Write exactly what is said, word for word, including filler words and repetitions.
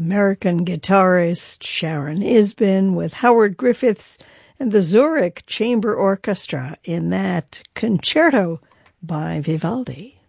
American guitarist Sharon Isbin with Howard Griffiths and the Zurich Chamber Orchestra in that Concerto by Vivaldi.